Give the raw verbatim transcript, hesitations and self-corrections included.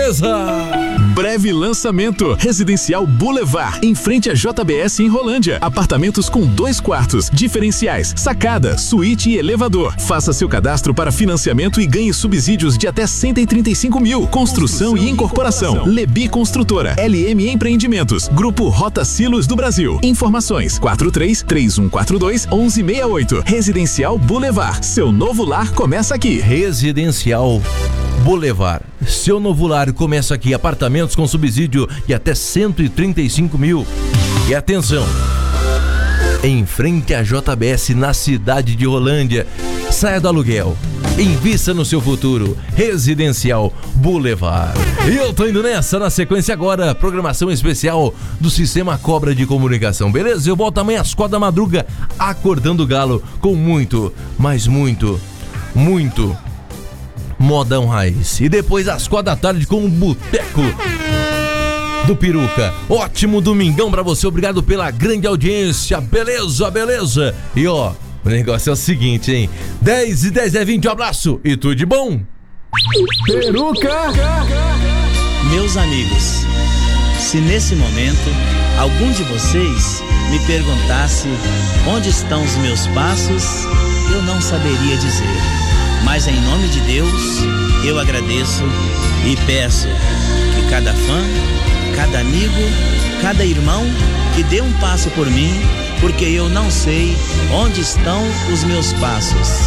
beleza? Breve lançamento. Residencial Boulevard, em frente à J B S em Rolândia. Apartamentos com dois quartos, diferenciais, sacada, suíte e elevador. Faça seu cadastro para financiamento e ganhe subsídios de até cento e trinta e cinco mil. Construção, Construção e incorporação. incorporação. Lebi Construtora. L M Empreendimentos. Grupo Rota Silos do Brasil. Informações quatro três, três um quatro dois, um um seis oito. Residencial Boulevard. Seu novo lar começa aqui. Residencial Boulevard. Seu novo lar começa aqui. Apartamentos com subsídio de até cento e trinta e cinco mil. E atenção, em frente à J B S na cidade de Rolândia. Saia do aluguel, invista no seu futuro. Residencial Boulevard. E eu tô indo nessa, na sequência agora, programação especial do Sistema Cobra de Comunicação, beleza? Eu volto amanhã às quatro da madruga, acordando o galo com muito, mas muito, muito modão raiz. E depois às quatro da tarde com o Boteco do Peruca. Ótimo domingão pra você, obrigado pela grande audiência, beleza, beleza? E ó, o negócio é o seguinte, hein? dez e dez é vinte, um abraço e tudo de bom. Peruca! Meus amigos, se nesse momento algum de vocês me perguntasse onde estão os meus passos, eu não saberia dizer. Mas em nome de Deus, eu agradeço e peço que cada fã, cada amigo, cada irmão que dê um passo por mim, porque eu não sei onde estão os meus passos.